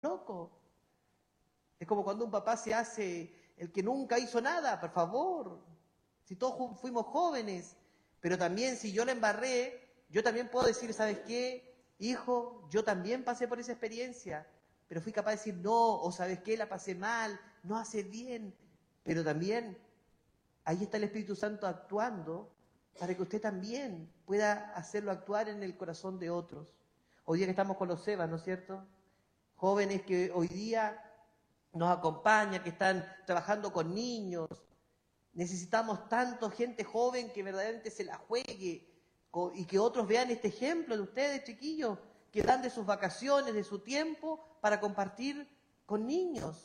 loco. Es como cuando un papá se hace el que nunca hizo nada, por favor. Si todos fuimos jóvenes, pero también si yo la embarré, yo también puedo decir, ¿sabes qué? Hijo, yo también pasé por esa experiencia, pero fui capaz de decir no, o ¿sabes qué? La pasé mal, no hace bien. Pero también ahí está el Espíritu Santo actuando para que usted también pueda hacerlo actuar en el corazón de otros. Hoy día que estamos con los Sebas, ¿no es cierto? Jóvenes que hoy día nos acompañan, que están trabajando con niños. Necesitamos tanto gente joven que verdaderamente se la juegue y que otros vean este ejemplo de ustedes, chiquillos, que dan de sus vacaciones, de su tiempo para compartir con niños.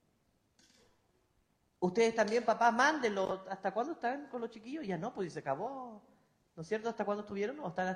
Ustedes también, papás, mándenlo. ¿Hasta cuándo están con los chiquillos? Ya no, pues se acabó. ¿No es cierto? ¿Hasta cuándo estuvieron? ¿O están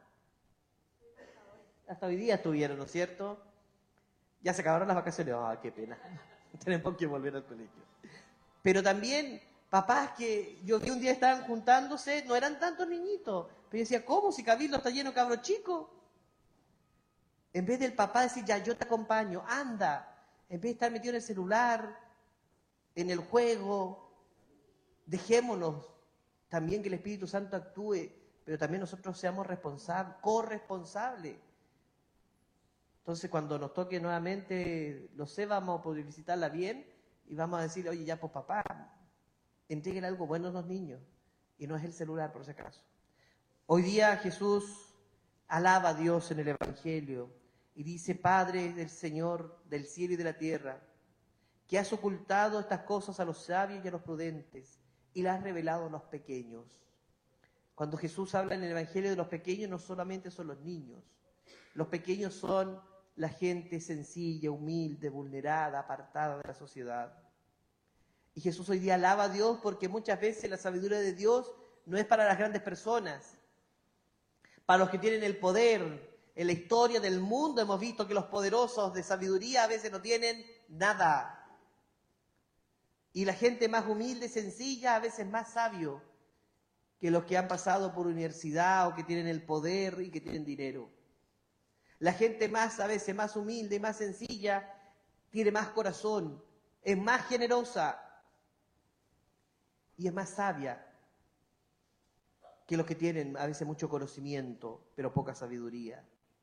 hasta hoy día estuvieron, ¿no es cierto? Ya se acabaron las vacaciones. ¡Ah, qué pena! Tenemos que volver al colegio. Pero también, papás que yo vi un día estaban juntándose, no eran tantos niñitos. Pero yo decía, ¿cómo? Si Cabildo está lleno de cabros chicos. En vez del papá decir, ya, yo te acompaño, anda. En vez de estar metido en el celular, en el juego, dejémonos también que el Espíritu Santo actúe, pero también nosotros seamos responsables, corresponsables. Entonces, cuando nos toque nuevamente, lo sé, vamos a poder visitarla bien y vamos a decirle, oye, ya, pues papá, entreguen algo bueno a los niños. Y no es el celular, por si acaso. Hoy día Jesús alaba a Dios en el Evangelio y dice, Padre del Señor, del cielo y de la tierra, que has ocultado estas cosas a los sabios y a los prudentes y las has revelado a los pequeños. Cuando Jesús habla en el Evangelio de los pequeños, no solamente son los niños. Los pequeños son la gente sencilla, humilde, vulnerada, apartada de la sociedad. Y Jesús hoy día alaba a Dios porque muchas veces la sabiduría de Dios no es para las grandes personas, para los que tienen el poder. En la historia del mundo hemos visto que los poderosos de sabiduría a veces no tienen nada. Y la gente más humilde, sencilla, a veces más sabio que los que han pasado por universidad o que tienen el poder y que tienen dinero. La gente más, a veces más humilde y más sencilla, tiene más corazón, es más generosa y es más sabia que los que tienen a veces mucho conocimiento, pero poca sabiduría.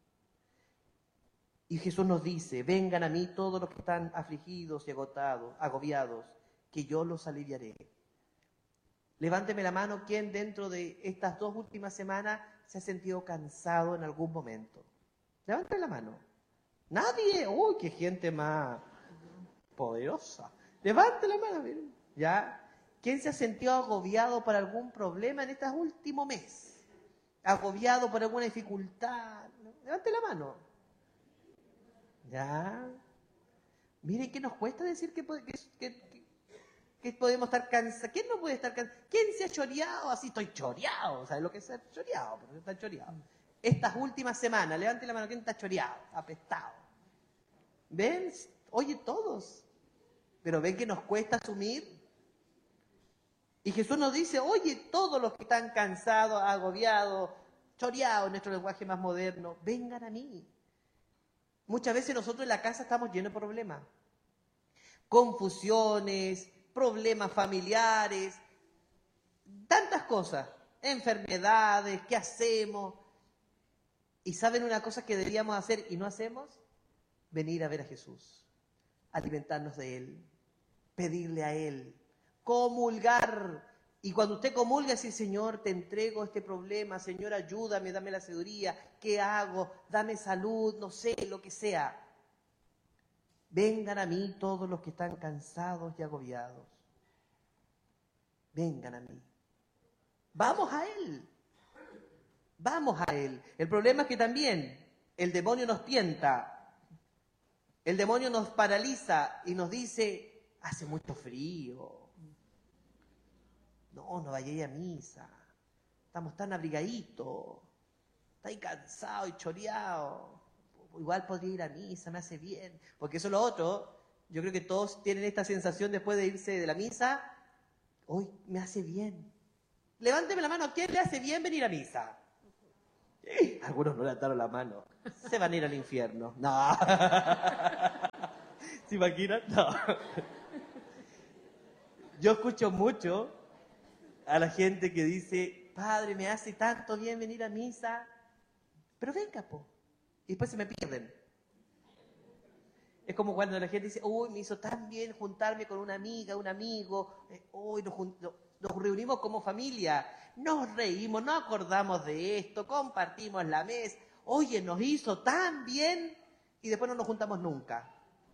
Y Jesús nos dice, vengan a mí todos los que están afligidos y agobiados, que yo los aliviaré. Levánteme la mano, ¿quién dentro de estas 2 últimas semanas se ha sentido cansado en algún momento? Levánteme la mano. Nadie. Uy, qué gente más poderosa. Levante la mano, miren. ¿Ya? ¿Quién se ha sentido agobiado por algún problema en este último mes? Agobiado por alguna dificultad. Levante la mano. ¿Ya? Miren qué nos cuesta decir que podemos estar cansados. ¿Quién no puede estar cansado? ¿Quién se ha choreado? Así estoy choreado. ¿Sabes lo que es ser choreado? Pero está choreado. Estas últimas semanas, levante la mano, ¿quién está choreado? Apestado. ¿Ven? Oye, todos. Pero ven que nos cuesta asumir. Y Jesús nos dice, oye, todos los que están cansados, agobiados, choreados, en nuestro lenguaje más moderno, vengan a mí. Muchas veces nosotros en la casa estamos llenos de problemas. Confusiones, problemas familiares, tantas cosas, enfermedades, ¿qué hacemos? ¿Y saben una cosa que deberíamos hacer y no hacemos? Venir a ver a Jesús, alimentarnos de Él, pedirle a Él, comulgar. Y cuando usted comulga, decir, Señor, te entrego este problema, Señor, ayúdame, dame la sabiduría, ¿qué hago? Dame salud, no sé, lo que sea. Vengan a mí todos los que están cansados y agobiados. Vengan a mí. Vamos a Él. Vamos a Él. El problema es que también el demonio nos tienta. El demonio nos paraliza y nos dice, hace mucho frío. No vayáis a misa. Estamos tan abrigaditos. Estáis cansados y choreados. Igual podría ir a misa, me hace bien. Porque eso es lo otro. Yo creo que todos tienen esta sensación después de irse de la misa. Hoy me hace bien. Levánteme la mano, ¿a quién le hace bien venir a misa? Algunos no levantaron la mano. Se van a ir al infierno. No. ¿Se imaginan? No. Yo escucho mucho a la gente que dice, padre, me hace tanto bien venir a misa, pero venga, po. Y después se me pierden. Es como cuando la gente dice, uy, me hizo tan bien juntarme con una amiga, un amigo, uy, nos reunimos como familia, nos reímos, nos acordamos de esto, compartimos la mesa, oye, nos hizo tan bien y después no nos juntamos nunca.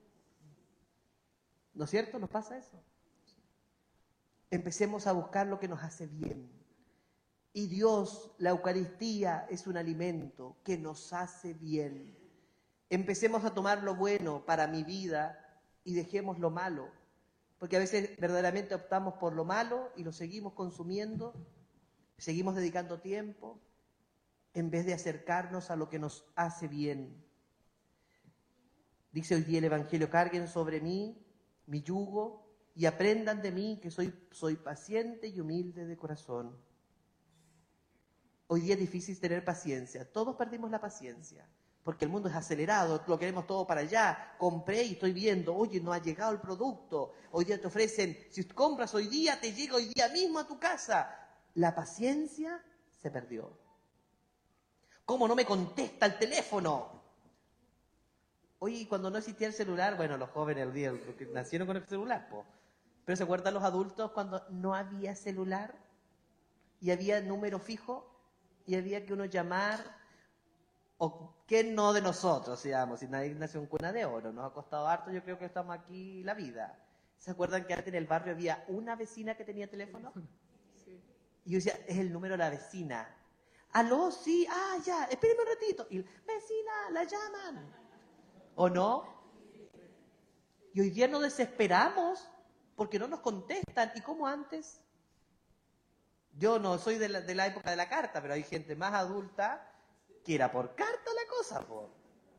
¿No es cierto? ¿Nos pasa eso? Empecemos a buscar lo que nos hace bien. Y Dios, la Eucaristía, es un alimento que nos hace bien. Empecemos a tomar lo bueno para mi vida y dejemos lo malo. Porque a veces verdaderamente optamos por lo malo y lo seguimos consumiendo, seguimos dedicando tiempo, en vez de acercarnos a lo que nos hace bien. Dice hoy día el Evangelio, carguen sobre mí mi yugo y aprendan de mí que soy paciente y humilde de corazón. Hoy día es difícil tener paciencia, todos perdimos la paciencia, porque el mundo es acelerado, lo queremos todo para allá, compré y estoy viendo, oye, no ha llegado el producto, hoy día te ofrecen, si compras hoy día, te llega hoy día mismo a tu casa. La paciencia se perdió. ¿Cómo no me contesta el teléfono? Oye, cuando no existía el celular, bueno, los jóvenes el día, porque nacieron con el celular, po. Pero ¿se acuerdan los adultos cuando no había celular? Y había número fijo, y había que uno llamar, o quién no de nosotros, digamos, si nadie nació en cuna de oro, nos ha costado harto, yo creo que estamos aquí la vida. ¿Se acuerdan que antes en el barrio había una vecina que tenía teléfono? Sí. Y yo decía, es el número de la vecina. ¿Aló? Sí, ya, espéreme un ratito. Y, vecina, la llaman. ¿O no? Y hoy día nos desesperamos porque no nos contestan. ¿Y cómo antes? Yo no soy de la época de la carta, pero hay gente más adulta que era por carta la cosa, po.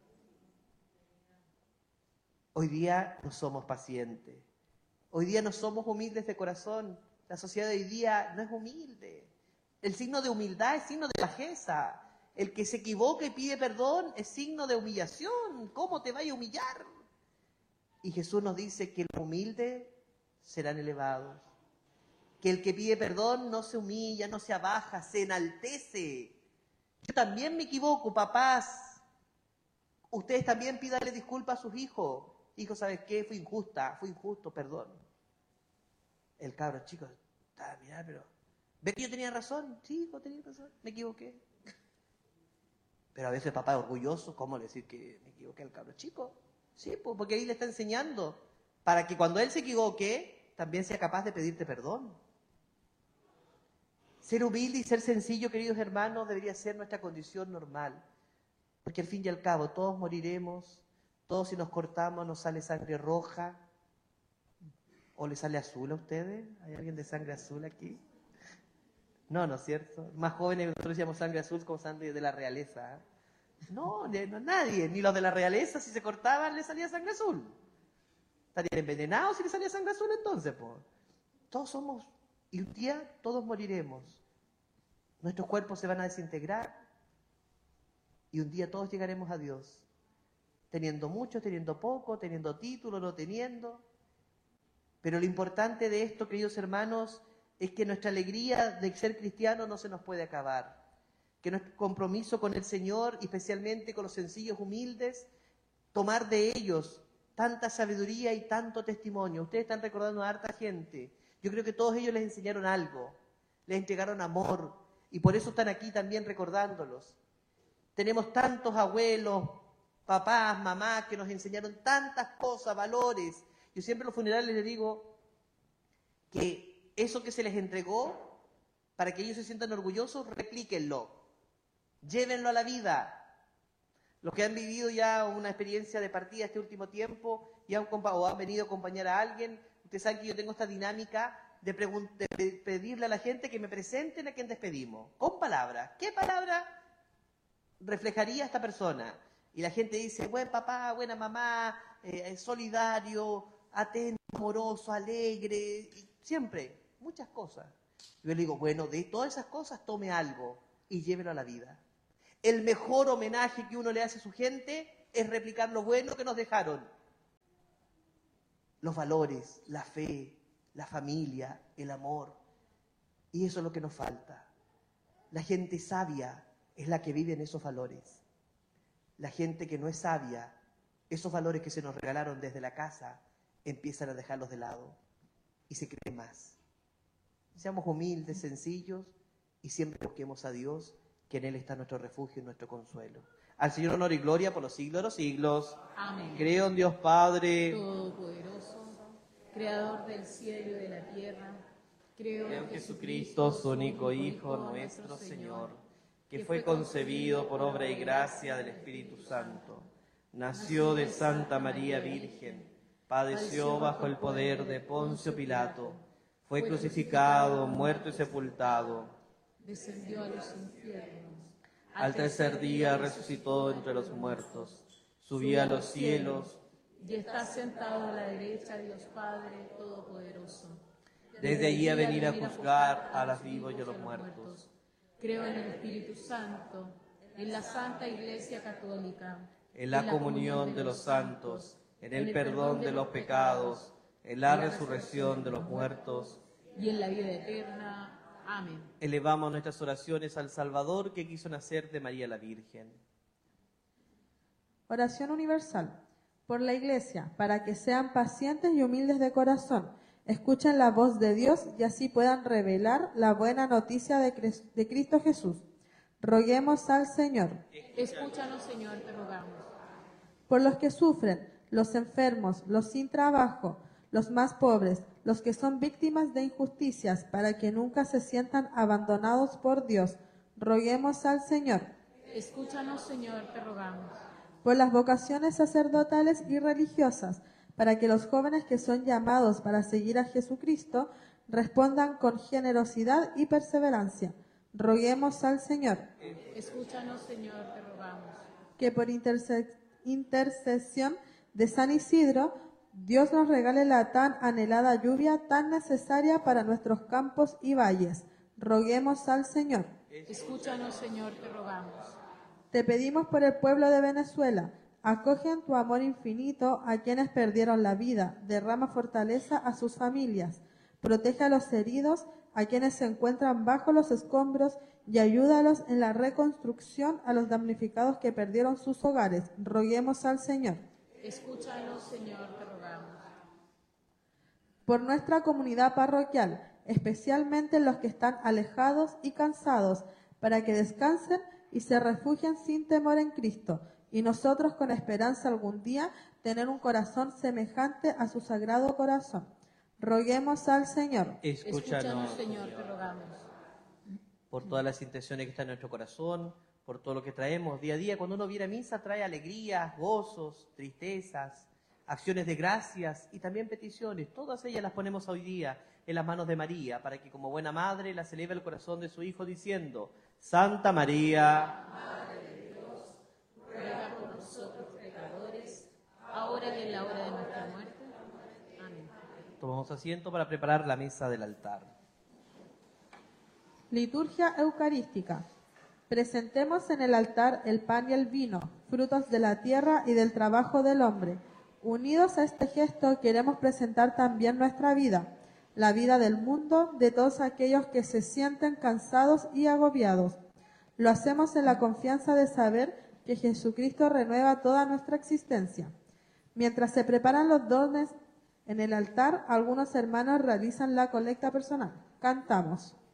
Hoy día no somos pacientes. Hoy día no somos humildes de corazón. La sociedad de hoy día no es humilde. El signo de humildad es signo de bajeza. El que se equivoca y pide perdón es signo de humillación. ¿Cómo te vaya a humillar? Y Jesús nos dice que los humildes serán elevados. Que el que pide perdón no se humilla, no se abaja, se enaltece. Yo también me equivoco, papás. Ustedes también pídanle disculpas a sus hijos. Hijo, ¿sabes qué? Fui injusto, perdón. El cabro, chico, mira, pero... ¿Ves que yo tenía razón? Sí, hijo, tenía razón, me equivoqué. Pero a veces el papá es orgulloso, ¿cómo decir que me equivoqué al cabro chico? Sí, pues porque ahí le está enseñando, para que cuando él se equivoque, también sea capaz de pedirte perdón. Ser humilde y ser sencillo, queridos hermanos, debería ser nuestra condición normal. Porque al fin y al cabo, todos moriremos, todos si nos cortamos nos sale sangre roja, o le sale azul a ustedes. ¿Hay alguien de sangre azul aquí? No, ¿no es cierto? Más jóvenes nosotros decíamos sangre azul como sangre de la realeza. No, nadie, ni los de la realeza, si se cortaban, les salía sangre azul. Estarían envenenados si les salía sangre azul entonces, pues. Todos somos, y un día todos moriremos. Nuestros cuerpos se van a desintegrar, y un día todos llegaremos a Dios. Teniendo mucho, teniendo poco, teniendo título, no teniendo. Pero lo importante de esto, queridos hermanos, es que nuestra alegría de ser cristianos no se nos puede acabar. Que nuestro compromiso con el Señor, especialmente con los sencillos humildes, tomar de ellos tanta sabiduría y tanto testimonio. Ustedes están recordando a harta gente. Yo creo que todos ellos les enseñaron algo, les entregaron amor, y por eso están aquí también recordándolos. Tenemos tantos abuelos, papás, mamás, que nos enseñaron tantas cosas, valores. Yo siempre en los funerales les digo que eso que se les entregó, para que ellos se sientan orgullosos, replíquenlo. Llévenlo a la vida. Los que han vivido ya una experiencia de partida este último tiempo y o han venido a acompañar a alguien, ustedes saben que yo tengo esta dinámica de pedirle a la gente que me presenten a quien despedimos. Con palabras. ¿Qué palabra reflejaría a esta persona? Y la gente dice, buen papá, buena mamá, solidario, atento, amoroso, alegre, siempre. Muchas cosas. Yo le digo, bueno, de todas esas cosas tome algo y llévelo a la vida. El mejor homenaje que uno le hace a su gente es replicar lo bueno que nos dejaron. Los valores, la fe, la familia, el amor. Y eso es lo que nos falta. La gente sabia es la que vive en esos valores. La gente que no es sabia, esos valores que se nos regalaron desde la casa, empiezan a dejarlos de lado y se cree más. Seamos humildes, sencillos y siempre busquemos a Dios, que en Él está nuestro refugio y nuestro consuelo. Al Señor honor y gloria por los siglos de los siglos. Amén. Creo en Dios Padre, Todopoderoso, Creador del cielo y de la tierra. creo en Jesucristo, su único Hijo, nuestro Señor, que fue concebido por obra y gracia del Espíritu Santo. Nació de Santa María Virgen, padeció bajo el poder de Poncio Pilato, fue crucificado, muerto y sepultado. Descendió a los infiernos. Al tercer día resucitó entre los muertos, subió a los cielos, Y está sentado a la derecha de Dios Padre Todopoderoso. desde allí a venir a juzgar a los vivos y a los muertos. Creo en el Espíritu Santo, en la Santa Iglesia Católica, En la comunión de los santos, en el perdón de los pecados, en la resurrección de los muertos. y en la vida eterna. Amén. Elevamos nuestras oraciones al Salvador que quiso nacer de María la Virgen. Oración universal. Por la Iglesia, para que sean pacientes y humildes de corazón, escuchen la voz de Dios y así puedan revelar la buena noticia de Cristo Jesús. Roguemos al Señor. Escúchanos, Señor, te rogamos. Por los que sufren, los enfermos, los sin trabajo, los más pobres, los que son víctimas de injusticias, para que nunca se sientan abandonados por Dios. Roguemos al Señor. Escúchanos, Señor, te rogamos. Por las vocaciones sacerdotales y religiosas, para que los jóvenes que son llamados para seguir a Jesucristo respondan con generosidad y perseverancia. Roguemos al Señor. Escúchanos, Señor, te rogamos. Que por intercesión de San Isidro, Dios nos regale la tan anhelada lluvia tan necesaria para nuestros campos y valles. Roguemos al Señor. Escúchanos, Señor, te rogamos. Te pedimos por el pueblo de Venezuela. Acoge en tu amor infinito a quienes perdieron la vida. Derrama fortaleza a sus familias. Protege a los heridos, a quienes se encuentran bajo los escombros, y ayúdalos en la reconstrucción a los damnificados que perdieron sus hogares. Roguemos al Señor. Escúchanos, Señor, te rogamos. Por nuestra comunidad parroquial, especialmente los que están alejados y cansados, para que descansen y se refugien sin temor en Cristo, y nosotros con esperanza algún día tener un corazón semejante a su sagrado corazón. Roguemos al Señor. Escúchanos, Señor, te rogamos. Por todas las intenciones que están en nuestro corazón, por todo lo que traemos día a día. Cuando uno viene a misa trae alegrías, gozos, tristezas, acciones de gracias y también peticiones. Todas ellas las ponemos hoy día en las manos de María, para que como buena madre las eleve al corazón de su Hijo diciendo: Santa María, Madre de Dios, ruega por nosotros pecadores, ahora y en la hora de nuestra muerte. Amén. tomamos asiento para preparar la mesa del altar. Liturgia eucarística. Presentemos en el altar el pan y el vino, frutos de la tierra y del trabajo del hombre. Unidos a este gesto queremos presentar también nuestra vida, la vida del mundo, de todos aquellos que se sienten cansados y agobiados. Lo hacemos en la confianza de saber que Jesucristo renueva toda nuestra existencia. Mientras se preparan los dones en el altar, algunos hermanos realizan la colecta personal. Cantamos.